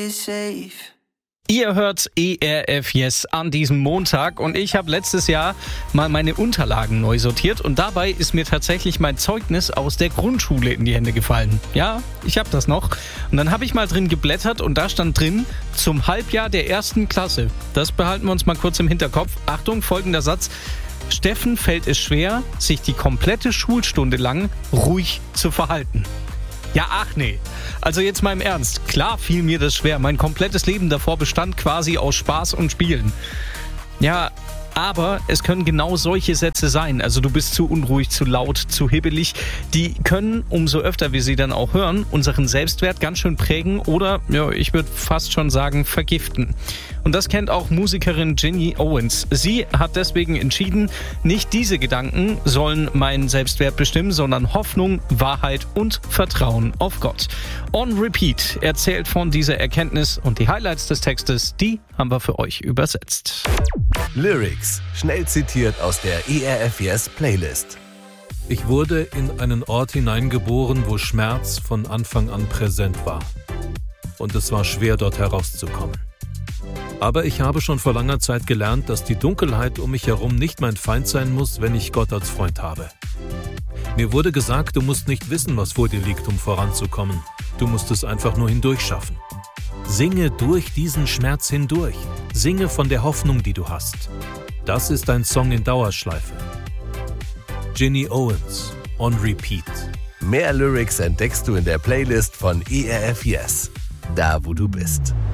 is safe. Ihr hört ERF Yes an diesem Montag und ich habe letztes Jahr mal meine Unterlagen neu sortiert und dabei ist mir tatsächlich mein Zeugnis aus der Grundschule in die Hände gefallen. Ja, ich habe das noch. Und dann habe ich mal drin geblättert und da stand drin, zum Halbjahr der 1. Klasse. Das behalten wir uns mal kurz im Hinterkopf. Achtung, folgender Satz. Steffen fällt es schwer, sich die komplette Schulstunde lang ruhig zu verhalten. Ja, ach nee. Also jetzt mal im Ernst. Klar fiel mir das schwer. Mein komplettes Leben davor bestand quasi aus Spaß und Spielen. Ja, aber es können genau solche Sätze sein. Also du bist zu unruhig, zu laut, zu hibbelig. Die können, umso öfter wir sie dann auch hören, unseren Selbstwert ganz schön prägen oder, ja, ich würde fast schon sagen, vergiften. Und das kennt auch Musikerin Ginny Owens. Sie hat deswegen entschieden, nicht diese Gedanken sollen meinen Selbstwert bestimmen, sondern Hoffnung, Wahrheit und Vertrauen auf Gott. On Repeat erzählt von dieser Erkenntnis und die Highlights des Textes, die haben wir für euch übersetzt. Lyrics, schnell zitiert aus der ERF Yes Playlist. Ich wurde in einen Ort hineingeboren, wo Schmerz von Anfang an präsent war. Und es war schwer, dort herauszukommen. Aber ich habe schon vor langer Zeit gelernt, dass die Dunkelheit um mich herum nicht mein Feind sein muss, wenn ich Gott als Freund habe. Mir wurde gesagt, du musst nicht wissen, was vor dir liegt, um voranzukommen. Du musst es einfach nur hindurchschaffen. Singe durch diesen Schmerz hindurch. Singe von der Hoffnung, die du hast. Das ist ein Song in Dauerschleife. Ginny Owens, On Repeat. Mehr Lyrics entdeckst du in der Playlist von ERF Yes. Da, wo du bist.